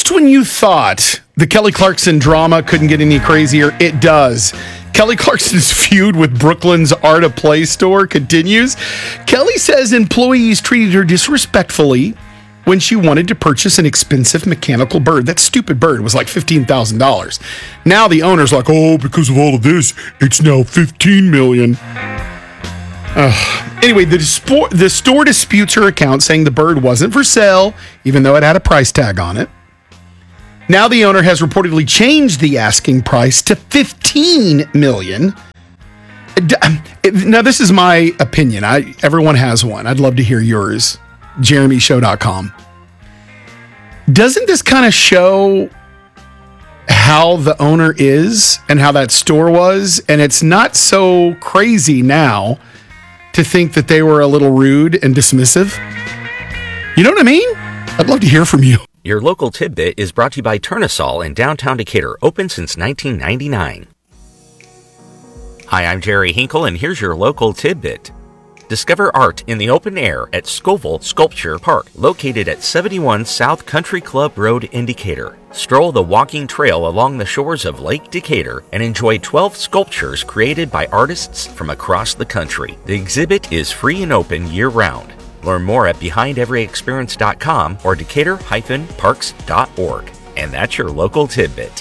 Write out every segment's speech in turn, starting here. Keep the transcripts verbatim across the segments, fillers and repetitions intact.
Just when you thought the Kelly Clarkson drama couldn't get any crazier, it does. Kelly Clarkson's feud with Brooklyn's Art of Play store continues. Kelly says employees treated her disrespectfully when she wanted to purchase an expensive mechanical bird. That stupid bird was like fifteen thousand dollars. Now the owner's like, oh, because of all of this, it's now fifteen million dollars. Uh, anyway, the, dispo- the store disputes her account, saying the bird wasn't for sale, even though it had a price tag on it. Now the owner has reportedly changed the asking price to fifteen million dollars. Now, this is my opinion. I, everyone has one. I'd love to hear yours. jeremy show dot com. Doesn't this kind of show how the owner is and how that store was? And it's not so crazy now to think that they were a little rude and dismissive. You know what I mean? I'd love to hear from you. Your local tidbit is brought to you by Turnasol in downtown Decatur, open since nineteen ninety-nine. Hi, I'm Jerry Hinkle, and here's your local tidbit. Discover art in the open air at Scoville Sculpture Park, located at seventy-one South Country Club Road in Decatur. Stroll the walking trail along the shores of Lake Decatur and enjoy twelve sculptures created by artists from across the country. The exhibit is free and open year-round. Learn more at behind every experience dot com or decatur dash parks dot org. And that's your local tidbit.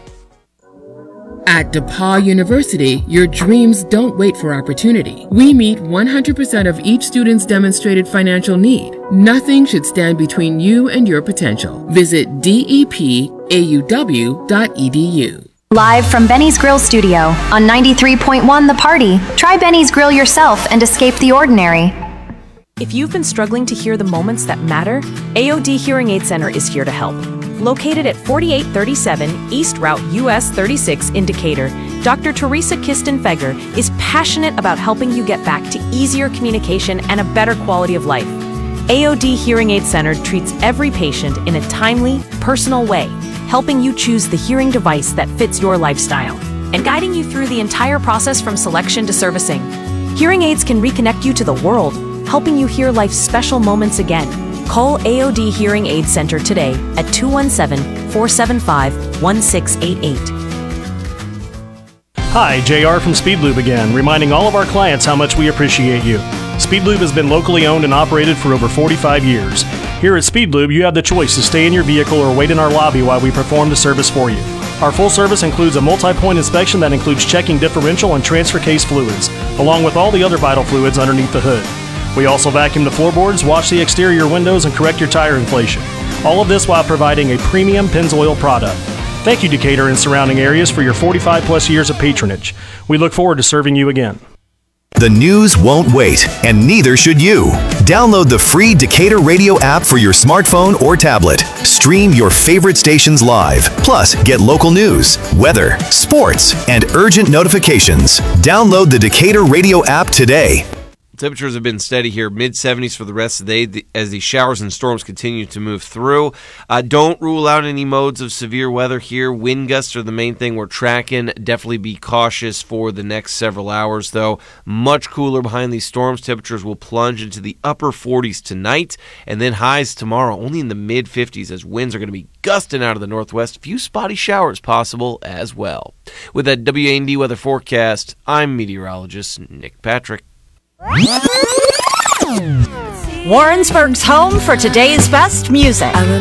At DePauw University, your dreams don't wait for opportunity. We meet one hundred percent of each student's demonstrated financial need. Nothing should stand between you and your potential. Visit D E P A U W dot E D U. Live from Benny's Grill Studio on ninety-three point one The Party. Try Benny's Grill yourself and escape the ordinary. If you've been struggling to hear the moments that matter, A O D Hearing Aid Center is here to help. Located at forty-eight thirty-seven East Route U S thirty-six in Decatur, Doctor Teresa Kisten-Feger is passionate about helping you get back to easier communication and a better quality of life. A O D Hearing Aid Center treats every patient in a timely, personal way, helping you choose the hearing device that fits your lifestyle, and guiding you through the entire process from selection to servicing. Hearing aids can reconnect you to the world, helping you hear life's special moments again. Call A O D Hearing Aid Center today at two one seven, four seven five, one six eight eight. Hi, J R from Speedlube again, reminding all of our clients how much we appreciate you. Speedlube has been locally owned and operated for over forty-five years. Here at Speedlube, you have the choice to stay in your vehicle or wait in our lobby while we perform the service for you. Our full service includes a multi-point inspection that includes checking differential and transfer case fluids, along with all the other vital fluids underneath the hood. We also vacuum the floorboards, wash the exterior windows, and correct your tire inflation. All of this while providing a premium Pennzoil product. Thank you, Decatur and surrounding areas, for your forty-five plus years of patronage. We look forward to serving you again. The news won't wait, and neither should you. Download the free Decatur Radio app for your smartphone or tablet. Stream your favorite stations live. Plus, get local news, weather, sports, and urgent notifications. Download the Decatur Radio app today. Temperatures have been steady here, mid seventies for the rest of the day as the showers and storms continue to move through. Uh, don't rule out any modes of severe weather here. Wind gusts are the main thing we're tracking. Definitely be cautious for the next several hours, though. Much cooler behind these storms. Temperatures will plunge into the upper forties tonight, and then highs tomorrow only in the mid fifties as winds are going to be gusting out of the northwest. A few spotty showers possible as well. With that W A N D weather forecast, I'm meteorologist Nick Patrick. Warrensburg's home for today's best music.